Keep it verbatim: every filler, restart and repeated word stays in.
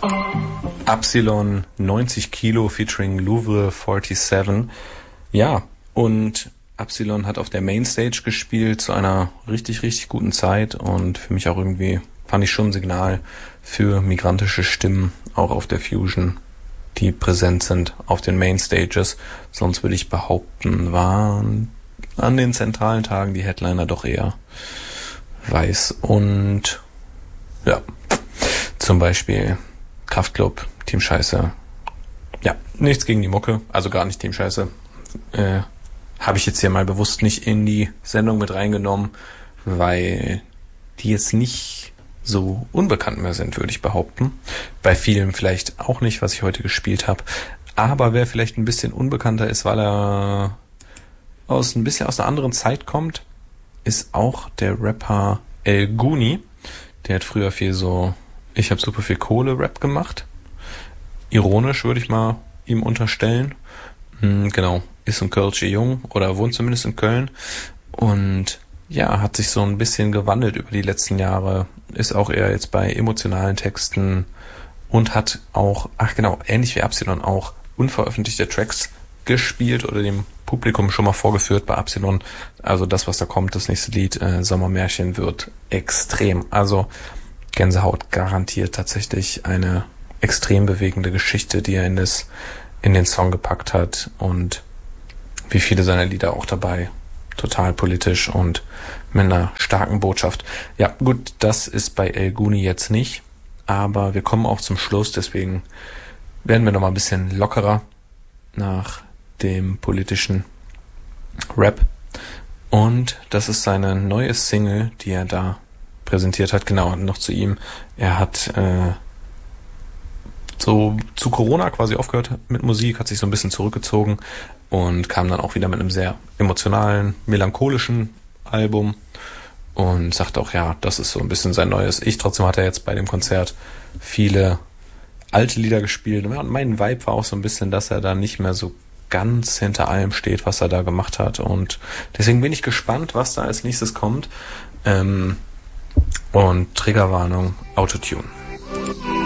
Absilon neunzig Kilo featuring Louvre siebenundvierzig. Ja, und Absilon hat auf der Mainstage gespielt zu einer richtig, richtig guten Zeit und für mich auch irgendwie, fand ich schon ein Signal für migrantische Stimmen, auch auf der Fusion, die präsent sind auf den Mainstages. Sonst würde ich behaupten, waren an den zentralen Tagen die Headliner doch eher weiß und ja, zum Beispiel Kraftklub, Team Scheiße. Ja, nichts gegen die Mucke, also gar nicht Team Scheiße. Äh, habe ich jetzt hier mal bewusst nicht in die Sendung mit reingenommen, weil die jetzt nicht so unbekannt mehr sind, würde ich behaupten. Bei vielen vielleicht auch nicht, was ich heute gespielt habe. Aber wer vielleicht ein bisschen unbekannter ist, weil er aus ein bisschen aus einer anderen Zeit kommt, ist auch der Rapper El Guni. Der hat früher viel so, ich habe super viel Kohle-Rap gemacht. Ironisch würde ich mal ihm unterstellen. Hm, genau, ist ein Kölsche Jung oder wohnt zumindest in Köln. Und ja, hat sich so ein bisschen gewandelt über die letzten Jahre. Ist auch eher jetzt bei emotionalen Texten und hat auch, ach genau, ähnlich wie Absilon auch unveröffentlichte Tracks gespielt oder dem Publikum schon mal vorgeführt bei Absilon. Also das, was da kommt, das nächste Lied, äh, Sommermärchen, wird extrem. Also Gänsehaut garantiert, tatsächlich eine extrem bewegende Geschichte, die er in das in den Song gepackt hat und wie viele seiner Lieder auch dabei. Total politisch und mit einer starken Botschaft. Ja, gut, das ist bei El Guni jetzt nicht, aber wir kommen auch zum Schluss, deswegen werden wir noch mal ein bisschen lockerer nach dem politischen Rap. Und das ist seine neue Single, die er da präsentiert hat. Genau, noch zu ihm. Er hat äh, so zu Corona quasi aufgehört mit Musik, hat sich so ein bisschen zurückgezogen und kam dann auch wieder mit einem sehr emotionalen, melancholischen Album und sagt auch, ja, das ist so ein bisschen sein neues Ich. Trotzdem hat er jetzt bei dem Konzert viele alte Lieder gespielt. Und mein Vibe war auch so ein bisschen, dass er da nicht mehr so ganz hinter allem steht, was er da gemacht hat. Und deswegen bin ich gespannt, was da als nächstes kommt. Ähm, und Triggerwarnung, Autotune.